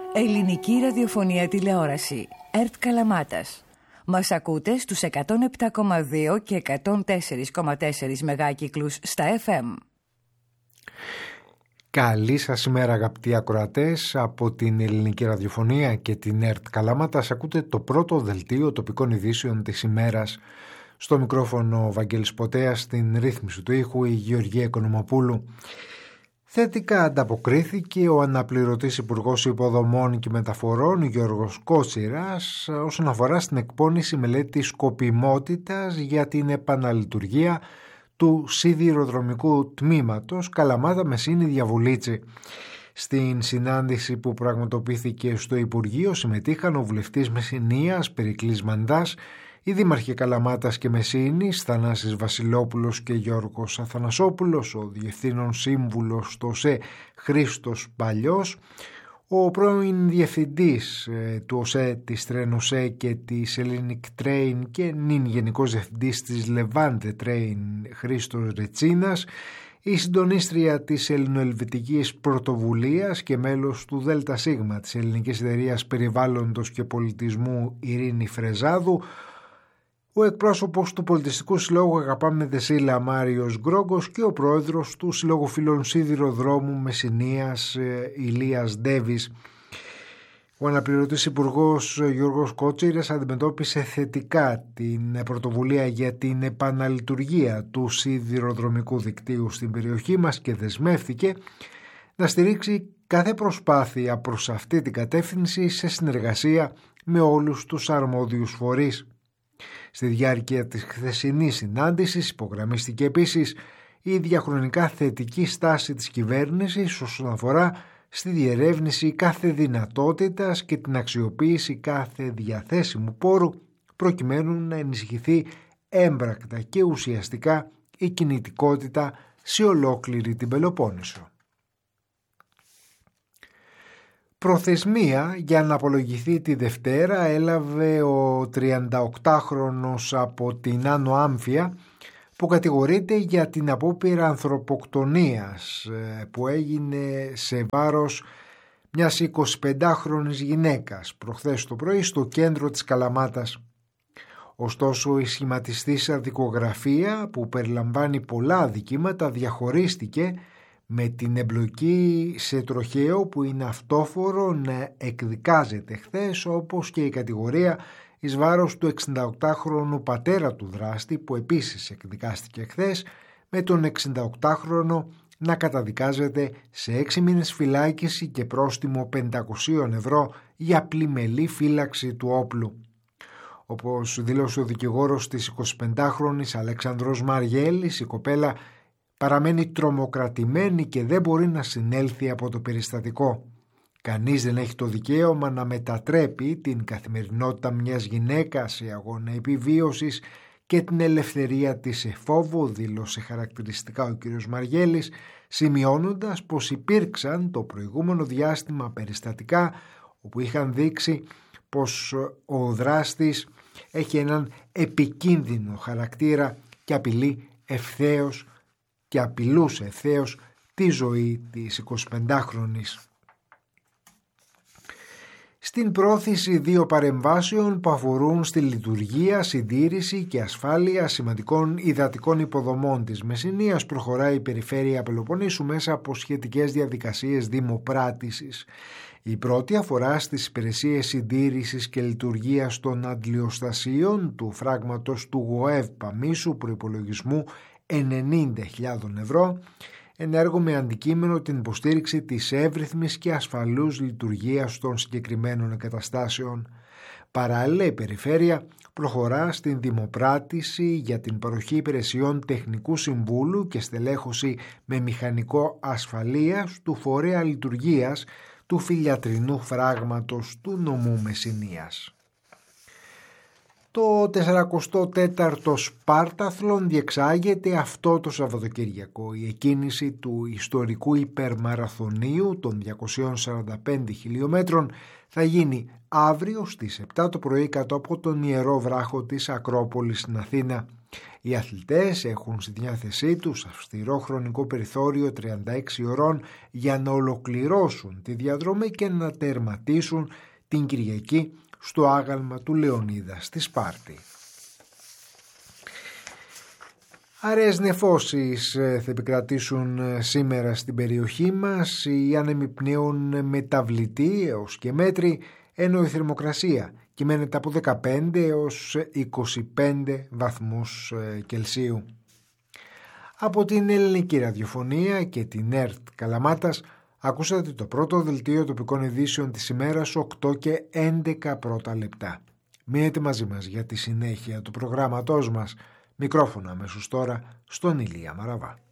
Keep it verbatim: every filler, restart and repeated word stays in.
Ελληνική ραδιοφωνία τηλεόραση. ΕΡΤ Καλαμάτας. Μας ακούτε στους εκατόν επτά κόμμα δύο και εκατόν τέσσερα κόμμα τέσσερα μεγάκυκλους στα εφ εμ. Καλή σας ημέρα αγαπητοί ακροατές από την Ελληνική Ραδιοφωνία και την ΕΡΤ Καλαμάτας. Ακούτε το πρώτο δελτίο τοπικών ειδήσεων της ημέρας. Στο μικρόφωνο ο Βαγγέλης Ποτέας, στην ρύθμιση του ήχου η Γεωργία Οικονομοπούλου. Θετικά ανταποκρίθηκε ο αναπληρωτής Υπουργός Υποδομών και Μεταφορών Γιώργος Κότσιρας όσον αφορά στην εκπόνηση μελέτης σκοπιμότητας για την επαναλειτουργία του σιδηροδρομικού τμήματος Καλαμάτα Μεσίνη Διαβουλίτση. Στην συνάντηση που πραγματοποιήθηκε στο Υπουργείο συμμετείχαν ο βουλευτής Μεσσηνίας Περικλής Μαντάς, οι δήμαρχοι Καλαμάτας και Μεσσήνης Θανάσης Βασιλόπουλος και Γιώργος Αθανασόπουλος, ο διευθύνων σύμβουλος στο ΟΣΕ Χρήστος Παλιός, ο πρώην διευθυντής του ΟΣΕ, της Τρένοσέ και της Hellenic Train και νυν γενικός διευθυντής της Levante Train Χρήστος Ρετσίνας, η συντονίστρια της Ελληνοελβετικής Πρωτοβουλίας και μέλος του ΔΣ της Ελληνικής Εταιρείας Περιβάλλοντος και Πολιτισμού Ειρήνη Φρεζάδου, ο εκπρόσωπος του Πολιτιστικού Συλλόγου Αγαπάμε Δεσίλα Μάριος Γκρόγκος και ο πρόεδρος του Συλλόγου Φίλων Σιδηροδρόμου Μεσσηνίας Ηλίας Ντέβης. Ο αναπληρωτής Υπουργός Γιώργος Κότσιρας αντιμετώπισε θετικά την πρωτοβουλία για την επαναλειτουργία του σιδηροδρομικού δικτύου στην περιοχή μας και δεσμεύτηκε να στηρίξει κάθε προσπάθεια προς αυτή την κατεύθυνση σε συνεργασία με όλους τους αρμόδιους φορείς. Στη διάρκεια της χθεσινής συνάντησης υπογραμμίστηκε επίσης η διαχρονικά θετική στάση της κυβέρνησης όσον αφορά στη διερεύνηση κάθε δυνατότητας και την αξιοποίηση κάθε διαθέσιμου πόρου προκειμένου να ενισχυθεί έμπρακτα και ουσιαστικά η κινητικότητα σε ολόκληρη την Πελοπόννησο. Προθεσμία για να απολογηθεί τη Δευτέρα έλαβε ο τριανταοκτάχρονος από την Άνω Άμφια που κατηγορείται για την απόπειρα ανθρωποκτονίας που έγινε σε βάρος μιας εικοσιπεντάχρονης γυναίκας προχθές το πρωί στο κέντρο της Καλαμάτας. Ωστόσο η σχηματιστής δικογραφία που περιλαμβάνει πολλά αδικήματα διαχωρίστηκε με την εμπλοκή σε τροχαίο που είναι αυτόφορο να εκδικάζεται χθες, όπως και η κατηγορία εις βάρος του εξηνταοκτάχρονου πατέρα του δράστη που επίσης εκδικάστηκε χθες, με τον εξηνταοκτάχρονο να καταδικάζεται σε έξι μήνες φυλάκιση και πρόστιμο πεντακόσια ευρώ για πλημελή φύλαξη του όπλου. Όπως δήλωσε ο δικηγόρος της εικοσιπεντάχρονης Αλεξανδρός Μαριέλης, η κοπέλα παραμένει τρομοκρατημένη και δεν μπορεί να συνέλθει από το περιστατικό. Κανείς δεν έχει το δικαίωμα να μετατρέπει την καθημερινότητα μιας γυναίκας σε αγώνα επιβίωσης και την ελευθερία της εφόβου, δήλωσε χαρακτηριστικά ο κ. Μαριέλης, σημειώνοντας πως υπήρξαν το προηγούμενο διάστημα περιστατικά όπου είχαν δείξει πως ο δράστης έχει έναν επικίνδυνο χαρακτήρα και απειλεί ευθέως και απειλούσε ευθέως τη ζωή της εικοσιπεντάχρονης. Στην πρόθεση δύο παρεμβάσεων που αφορούν στη λειτουργία, συντήρηση και ασφάλεια σημαντικών υδατικών υποδομών της Μεσσηνίας προχωράει η Περιφέρεια Πελοποννήσου μέσα από σχετικές διαδικασίες δημοπράτησης. Η πρώτη αφορά στις υπηρεσίες συντήρησης και λειτουργίας των αντλιοστασίων του φράγματος του ΓΟΕΒ Παμίσου προϋπολογισμού ενενήντα χιλιάδες ευρώ, ένα έργο με αντικείμενο την υποστήριξη της εύρυθμης και ασφαλούς λειτουργίας των συγκεκριμένων εγκαταστάσεων. Παράλληλα, η Περιφέρεια προχωρά στην δημοπράτηση για την παροχή υπηρεσιών τεχνικού συμβούλου και στελέχωση με μηχανικό ασφαλείας του φορέα λειτουργίας του φιλιατρινού φράγματος του νομού Μεσσηνίας. Το τεσσαρακοστό τέταρτο Σπάρταθλον διεξάγεται αυτό το Σαββατοκύριακο. Η εκκίνηση του ιστορικού υπερμαραθωνίου των διακοσίων σαράντα πέντε χιλιόμετρων θα γίνει αύριο στις επτά το πρωί κάτω από τον Ιερό Βράχο της Ακρόπολης στην Αθήνα. Οι αθλητές έχουν στη διάθεσή τους αυστηρό χρονικό περιθώριο τριάντα έξι ωρών για να ολοκληρώσουν τη διαδρομή και να τερματίσουν την Κυριακή στο άγαλμα του Λεωνίδα στη Σπάρτη. Αραιές νεφώσεις θα επικρατήσουν σήμερα στην περιοχή μας. Οι άνεμοι πνέουν μεταβλητοί έως και μέτρη, ενώ η θερμοκρασία κυμαίνεται από δεκαπέντε έως είκοσι πέντε βαθμούς Κελσίου. Από την Ελληνική Ραδιοφωνία και την ΕΡΤ Καλαμάτας ακούσατε το πρώτο δελτίο τοπικών ειδήσεων της ημέρας οκτώ και έντεκα πρώτα λεπτά. Μείνετε μαζί μας για τη συνέχεια του προγράμματός μας. Μικρόφωνο αμέσως τώρα στον Ηλία Μαραβά.